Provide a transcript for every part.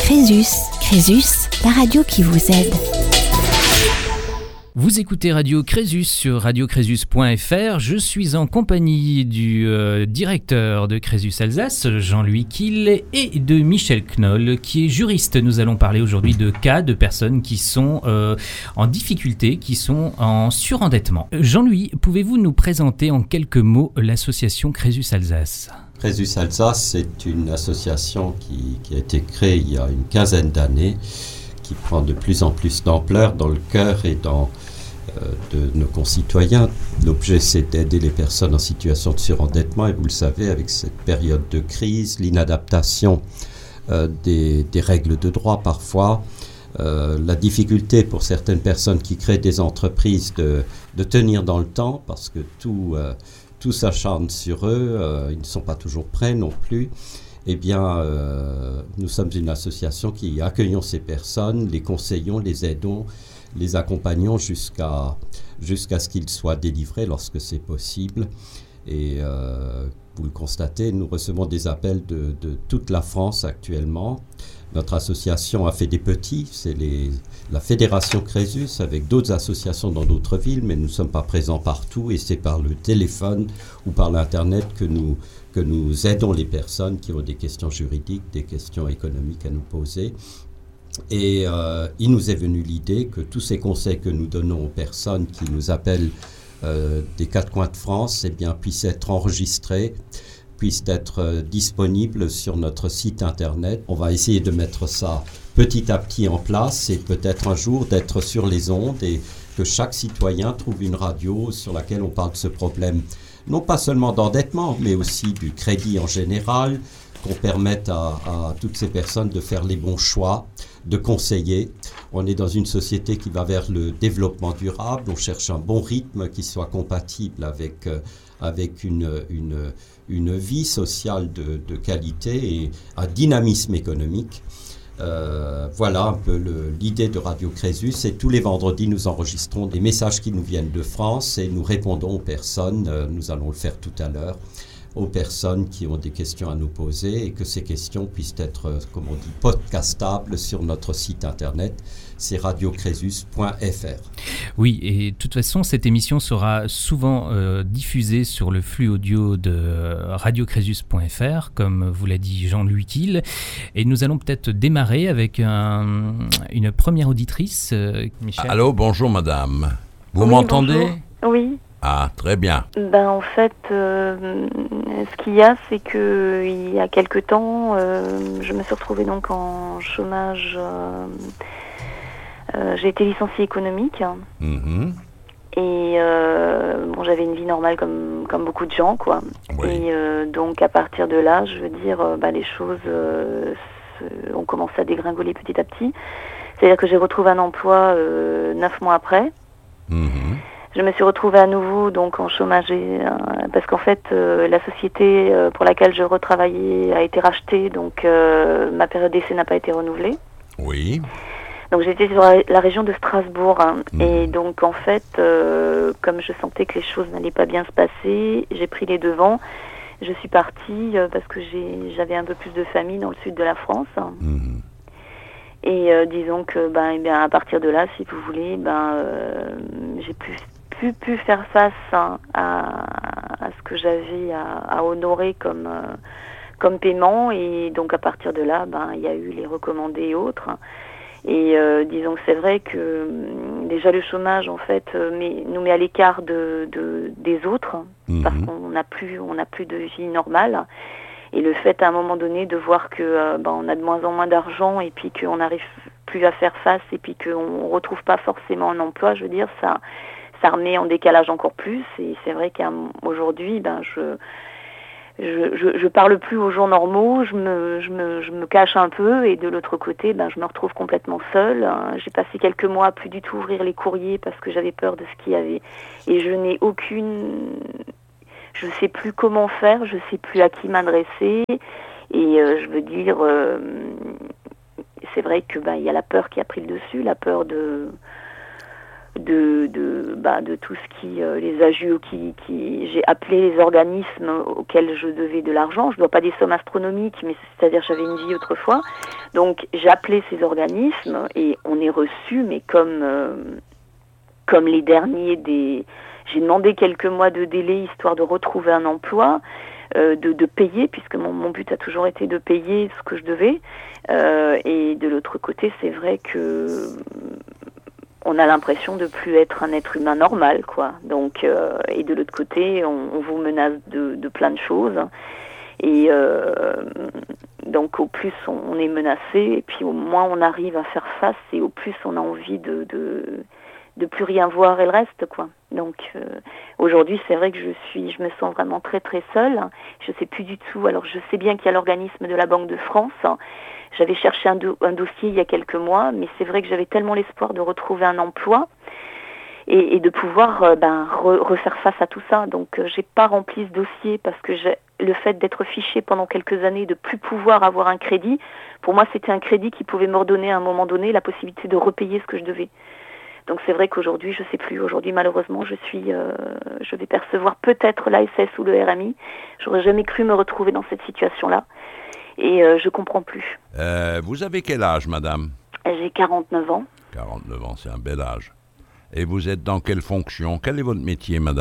Crésus. Crésus, la radio qui vous aide. Vous écoutez Radio Crésus sur radiocrésus.fr. Je suis en compagnie du directeur de Crésus Alsace, Jean-Louis Kiel, et de Michel Knoll, qui est juriste. Nous allons parler aujourd'hui de cas de personnes qui sont en difficulté, qui sont en surendettement. Jean-Louis, pouvez-vous nous présenter en quelques mots l'association Crésus Alsace ? Crésus Alsace, c'est une association qui a été créée il y a une quinzaine d'années, qui prend de plus en plus d'ampleur dans le cœur et dans de nos concitoyens. L'objet, c'est d'aider les personnes en situation de surendettement, et vous le savez, avec cette période de crise, l'inadaptation des règles de droit parfois, la difficulté pour certaines personnes qui créent des entreprises de tenir dans le temps, parce que tout s'acharne sur eux, ils ne sont pas toujours prêts non plus. Eh bien, nous sommes une association qui accueillons ces personnes, les conseillons, les aidons, les accompagnons jusqu'à ce qu'ils soient délivrés lorsque c'est possible. Et vous le constatez, nous recevons des appels de toute la France actuellement. Notre association a fait des petits, c'est la Fédération Crésus avec d'autres associations dans d'autres villes, mais nous ne sommes pas présents partout, et c'est par le téléphone ou par l'Internet que nous aidons les personnes qui ont des questions juridiques, des questions économiques à nous poser. Et il nous est venu l'idée que tous ces conseils que nous donnons aux personnes qui nous appellent des quatre coins de France, eh bien, puissent être enregistrés, puissent être disponibles sur notre site Internet. On va essayer de mettre ça petit à petit en place, et peut-être un jour d'être sur les ondes, et que chaque citoyen trouve une radio sur laquelle on parle de ce problème, non pas seulement d'endettement, mais aussi du crédit en général, qu'on permette à toutes ces personnes de faire les bons choix, de conseiller. On est dans une société qui va vers le développement durable, on cherche un bon rythme qui soit compatible avec une vie sociale de qualité et un dynamisme économique. Voilà un peu l'idée de Radio Crésus, et tous les vendredis nous enregistrons des messages qui nous viennent de France et nous répondons aux personnes, nous allons le faire tout à l'heure, aux personnes qui ont des questions à nous poser, et que ces questions puissent être, comme on dit, podcastables sur notre site Internet. C'est radiocrésus.fr. Oui, et de toute façon, cette émission sera souvent diffusée sur le flux audio de radiocrésus.fr, comme vous l'a dit Jean-Louis Kiel. Et nous allons peut-être démarrer avec une première auditrice, Michel. Allô, bonjour madame. Vous Oui, m'entendez ? bonjour. Oui. Ah, très bien. En fait, ce qu'il y a, c'est que il y a quelque temps, je me suis retrouvée donc en chômage. J'ai été licenciée économique. Mhm. Et j'avais une vie normale comme beaucoup de gens, quoi. Oui. Et donc à partir de là, je veux dire, les choses ont commencé à dégringoler petit à petit. C'est-à-dire que j'ai retrouvé un emploi 9 mois après. Mhm. Je me suis retrouvée à nouveau donc en chômage, parce qu'en fait la société pour laquelle je retravaillais a été rachetée, donc ma période d'essai n'a pas été renouvelée. Oui. Donc j'étais sur la région de Strasbourg, et donc en fait comme je sentais que les choses n'allaient pas bien se passer, j'ai pris les devants. Je suis partie parce que j'avais un peu plus de famille dans le sud de la France. Mhm. Et disons que à partir de là, si vous voulez, j'ai pu faire face à ce que j'avais à honorer comme paiement, et donc à partir de là, il y a eu les recommandés et autres. Et disons que c'est vrai que déjà le chômage en fait nous met à l'écart des autres, parce qu'on n'a plus de vie normale. Et le fait à un moment donné de voir que on a de moins en moins d'argent, et puis qu'on n'arrive plus à faire face, et puis qu'on retrouve pas forcément un emploi, je veux dire, ça remet en décalage encore plus. Et c'est vrai qu'aujourd'hui, je parle plus aux gens normaux, je me cache un peu, et de l'autre côté, je me retrouve complètement seule. J'ai passé quelques mois à plus du tout ouvrir les courriers parce que j'avais peur de ce qu'il y avait, et je ne sais plus comment faire, je ne sais plus à qui m'adresser, et je veux dire, c'est vrai que il y a la peur qui a pris le dessus, la peur de de tout ce qui les AJO qui j'ai appelé les organismes auxquels je devais de l'argent. Je dois pas des sommes astronomiques, mais c'est-à-dire j'avais une vie autrefois. Donc j'ai appelé ces organismes et on est reçu, mais comme les derniers j'ai demandé quelques mois de délai histoire de retrouver un emploi, de payer, puisque mon but a toujours été de payer ce que je devais. Et de l'autre côté, c'est vrai que on a l'impression de plus être un être humain normal, quoi. Donc, et de l'autre côté, on vous menace de plein de choses. Et donc, au plus on est menacé, et puis au moins on arrive à faire face, et au plus on a envie de plus rien voir et le reste, quoi. Donc aujourd'hui, c'est vrai que je me sens vraiment très très seule. Je sais plus du tout. Alors je sais bien qu'il y a l'organisme de la Banque de France. J'avais cherché un dossier il y a quelques mois, mais c'est vrai que j'avais tellement l'espoir de retrouver un emploi et de pouvoir refaire face à tout ça. Donc j'ai pas rempli ce dossier parce que le fait d'être fichée pendant quelques années, de plus pouvoir avoir un crédit, pour moi c'était un crédit qui pouvait me redonner à un moment donné la possibilité de repayer ce que je devais. Donc c'est vrai qu'aujourd'hui, je sais plus. Aujourd'hui, malheureusement, je vais percevoir peut-être l'ASS ou le RMI. J'aurais jamais cru me retrouver dans cette situation-là. Et je comprends plus. Vous avez quel âge, madame ? J'ai 49 ans. 49 ans, c'est un bel âge. Et vous êtes dans quelle fonction ? Quel est votre métier, madame ?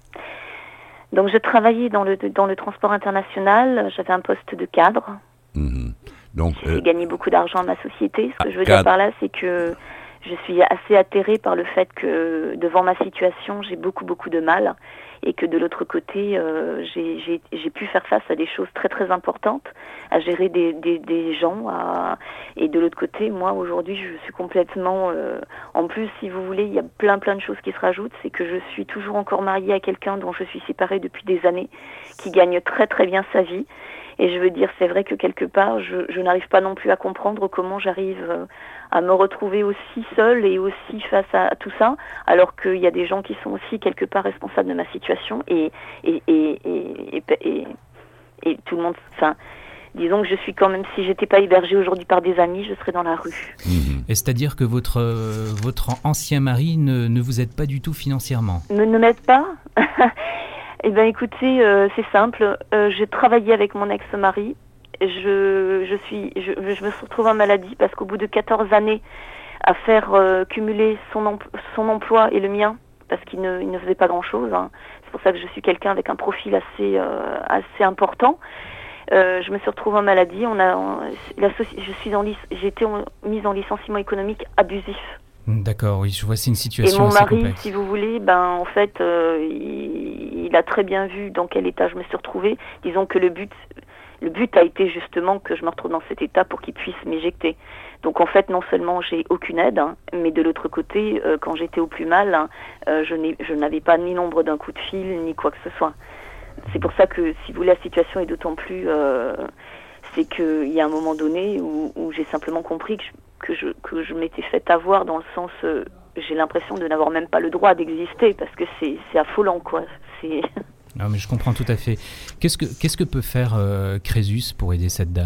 Donc je travaillais dans le transport international. J'avais un poste de cadre. Mm-hmm. Donc, j'ai gagné beaucoup d'argent à ma société. Ce que je veux dire par là, c'est que je suis assez atterrée par le fait que devant ma situation, j'ai beaucoup de mal et que de l'autre côté, j'ai pu faire face à des choses très très importantes, à gérer des gens. Et de l'autre côté, moi aujourd'hui, je suis complètement... en plus, si vous voulez, il y a plein de choses qui se rajoutent. C'est que je suis toujours encore mariée à quelqu'un dont je suis séparée depuis des années, qui gagne très très bien sa vie. Et je veux dire, c'est vrai que quelque part, je n'arrive pas non plus à comprendre comment j'arrive à me retrouver aussi seule et aussi face à tout ça, alors qu'il y a des gens qui sont aussi quelque part responsables de ma situation et tout le monde... Enfin, disons que je suis quand même, si j'étais pas hébergée aujourd'hui par des amis, je serais dans la rue. Et c'est-à-dire que votre ancien mari ne vous aide pas du tout financièrement ? Ne m'aide pas. Eh bien, écoutez, c'est simple. J'ai travaillé avec mon ex-mari. Je me retrouve en maladie parce qu'au bout de 14 années à faire cumuler son emploi et le mien, parce qu'il ne faisait pas grand-chose. Hein. C'est pour ça que je suis quelqu'un avec un profil assez important. Je me suis retrouvée en maladie. J'ai été mise en licenciement économique abusif. D'accord, oui, je vois, c'est une situation et mon assez mari, complexe. Si vous voulez, en fait, il a très bien vu dans quel état je me suis retrouvée. Disons que le but a été justement que je me retrouve dans cet état pour qu'il puisse m'éjecter. Donc en fait, non seulement j'ai aucune aide, mais de l'autre côté, quand j'étais au plus mal, je n'avais pas ni nombre d'un coup de fil, ni quoi que ce soit. C'est pour ça que, si vous voulez, la situation est d'autant plus... c'est qu'il y a un moment donné où j'ai simplement compris que je m'étais fait avoir dans le sens... j'ai l'impression de n'avoir même pas le droit d'exister, parce que c'est affolant, quoi. Non, mais je comprends tout à fait. Qu'est-ce que peut faire Crésus pour aider cette dame ?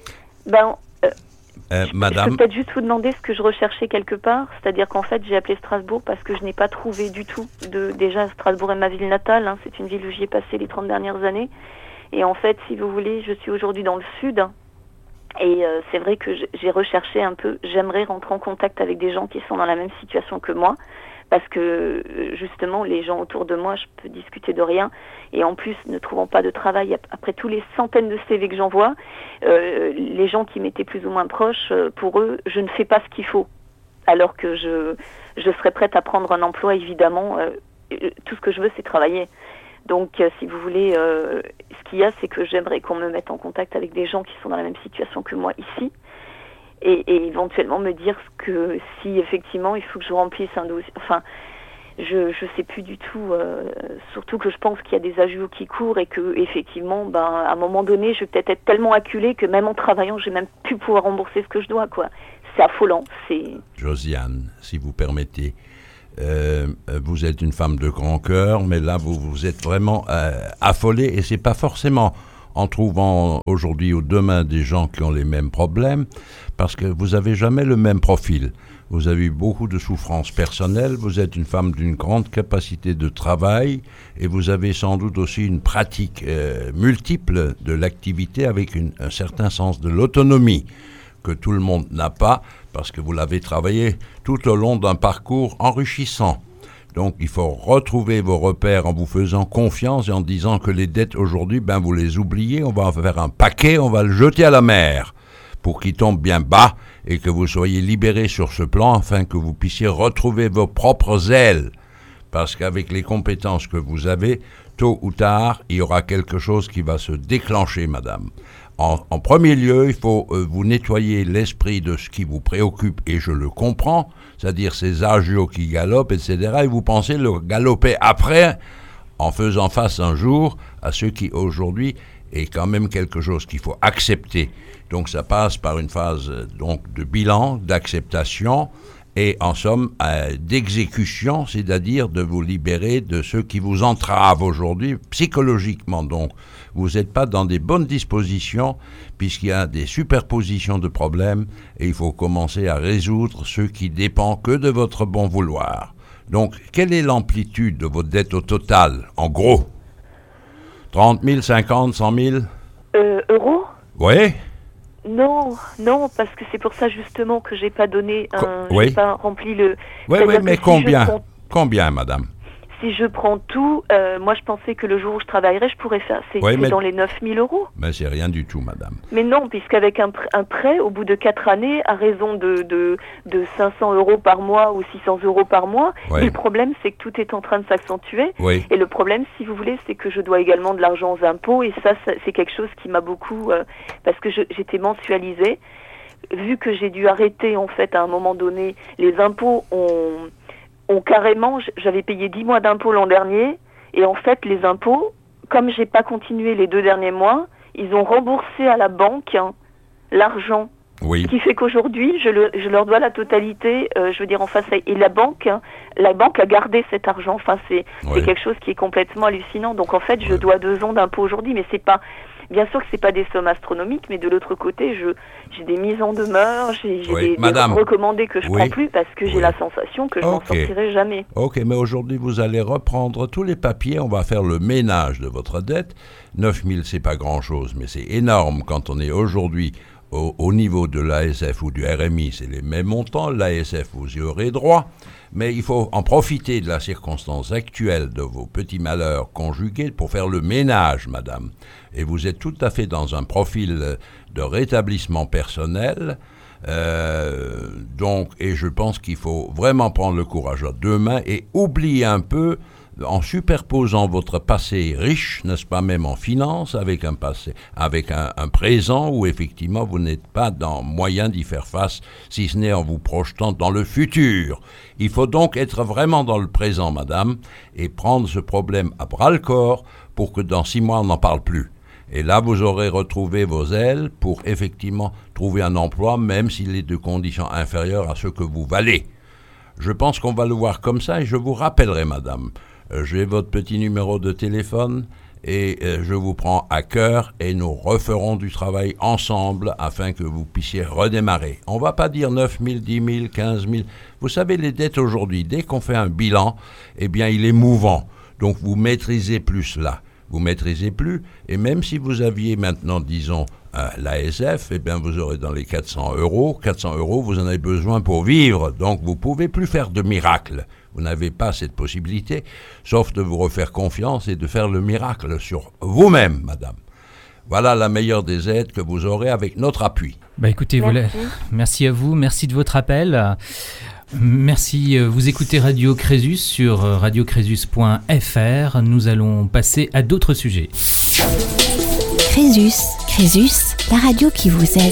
Madame... Je peux peut-être juste vous demander ce que je recherchais quelque part. C'est-à-dire qu'en fait, j'ai appelé Strasbourg parce que je n'ai pas trouvé du tout déjà, Strasbourg est ma ville natale. Hein, c'est une ville où j'y ai passé les 30 dernières années. Et en fait, si vous voulez, je suis aujourd'hui dans le sud. Et c'est vrai que j'ai recherché un peu, j'aimerais rentrer en contact avec des gens qui sont dans la même situation que moi, parce que justement, les gens autour de moi, je peux discuter de rien, et en plus, ne trouvant pas de travail, après tous les centaines de CV que j'envoie, les gens qui m'étaient plus ou moins proches, pour eux, je ne fais pas ce qu'il faut, alors que je serais prête à prendre un emploi, évidemment, tout ce que je veux, c'est travailler. Donc, si vous voulez, ce qu'il y a, c'est que j'aimerais qu'on me mette en contact avec des gens qui sont dans la même situation que moi ici, et éventuellement me dire que si effectivement il faut que je remplisse un dossier. Enfin, je sais plus du tout. Surtout que je pense qu'il y a des AJO qui courent et que effectivement, à un moment donné, je vais peut-être être tellement acculée que même en travaillant, je vais même plus pouvoir rembourser ce que je dois, quoi. C'est affolant. Josiane, si vous permettez. Vous êtes une femme de grand cœur, mais là vous êtes vraiment affolée, et c'est pas forcément en trouvant aujourd'hui ou demain des gens qui ont les mêmes problèmes, parce que vous n'avez jamais le même profil. Vous avez eu beaucoup de souffrances personnelles, vous êtes une femme d'une grande capacité de travail et vous avez sans doute aussi une pratique multiple de l'activité avec un certain sens de l'autonomie que tout le monde n'a pas parce que vous l'avez travaillé tout au long d'un parcours enrichissant. Donc il faut retrouver vos repères en vous faisant confiance et en disant que les dettes aujourd'hui, vous les oubliez, on va en faire un paquet, on va le jeter à la mer pour qu'il tombe bien bas et que vous soyez libérés sur ce plan afin que vous puissiez retrouver vos propres ailes. Parce qu'avec les compétences que vous avez, tôt ou tard, il y aura quelque chose qui va se déclencher, madame. En premier lieu, il faut vous nettoyer l'esprit de ce qui vous préoccupe, et je le comprends, c'est-à-dire ces agios qui galopent, etc., et vous pensez le galoper après, en faisant face un jour à ce qui aujourd'hui est quand même quelque chose qu'il faut accepter. Donc ça passe par une phase de bilan, d'acceptation, et en somme d'exécution, c'est-à-dire de vous libérer de ceux qui vous entravent aujourd'hui, psychologiquement donc. Vous n'êtes pas dans des bonnes dispositions puisqu'il y a des superpositions de problèmes et il faut commencer à résoudre ce qui dépend que de votre bon vouloir. Donc, quelle est l'amplitude de votre dette au total, en gros? 30 000, 50, 100 000 euros? Oui. Non, parce que c'est pour ça justement que j'ai pas donné oui. J'ai pas rempli le... Oui, mais combien, madame? Si je prends tout, moi je pensais que le jour où je travaillerais, je pourrais faire... C'est dans les 9 000 euros. Mais c'est rien du tout, madame. Mais non, puisqu'avec un prêt, au bout de 4 années, à raison de 500 euros par mois ou 600 euros par mois, le problème c'est que tout est en train de s'accentuer. Oui. Et le problème, si vous voulez, c'est que je dois également de l'argent aux impôts. Et ça c'est quelque chose qui m'a beaucoup... parce que j'étais mensualisée. Vu que j'ai dû arrêter, en fait, à un moment donné, les impôts ont carrément, j'avais payé 10 mois d'impôts l'an dernier, et en fait, les impôts, comme j'ai pas continué les 2 derniers mois, ils ont remboursé à la banque l'argent. Oui. Ce qui fait qu'aujourd'hui, je leur dois la totalité, je veux dire, en face, et la banque a gardé cet argent. Enfin, c'est quelque chose qui est complètement hallucinant. Donc, en fait, je dois 2 ans d'impôts aujourd'hui, mais c'est pas... Bien sûr que c'est pas des sommes astronomiques, mais de l'autre côté, j'ai des mises en demeure, j'ai des recommandés que je prends plus parce que j'ai la sensation que je n'en sortirai jamais. Ok, mais aujourd'hui, vous allez reprendre tous les papiers, on va faire le ménage de votre dette. 9 000, c'est pas grand-chose, mais c'est énorme quand on est aujourd'hui au niveau de l'ASF ou du RMI, c'est les mêmes montants. L'ASF, vous y aurez droit. Mais il faut en profiter de la circonstance actuelle de vos petits malheurs conjugués pour faire le ménage, madame. Et vous êtes tout à fait dans un profil de rétablissement personnel. Et je pense qu'il faut vraiment prendre le courage à 2 mains et oublier un peu, en superposant votre passé riche, n'est-ce pas, même en finance, avec un passé, avec un présent où effectivement vous n'êtes pas dans moyen d'y faire face, si ce n'est en vous projetant dans le futur. Il faut donc être vraiment dans le présent, madame, et prendre ce problème à bras-le-corps pour que dans 6 mois on n'en parle plus. Et là, vous aurez retrouvé vos ailes pour effectivement trouver un emploi, même s'il est de conditions inférieures à ce que vous valez. Je pense qu'on va le voir comme ça et je vous rappellerai, madame. J'ai votre petit numéro de téléphone et je vous prends à cœur et nous referons du travail ensemble afin que vous puissiez redémarrer. On ne va pas dire 9 000, 10 000, 15 000. Vous savez, les dettes aujourd'hui, dès qu'on fait un bilan, eh bien, il est mouvant. Donc, vous maîtrisez plus cela. Vous maîtrisez plus, et même si vous aviez maintenant, disons, l'ASF, eh bien vous aurez dans les 400 euros. 400 euros, vous en avez besoin pour vivre, donc vous ne pouvez plus faire de miracle. Vous n'avez pas cette possibilité, sauf de vous refaire confiance et de faire le miracle sur vous-même, madame. Voilà la meilleure des aides que vous aurez avec notre appui. Écoutez, merci à vous, merci de votre appel. Merci, vous écoutez Radio Crésus sur radiocrésus.fr. Nous allons passer à d'autres sujets. Crésus, la radio qui vous aide.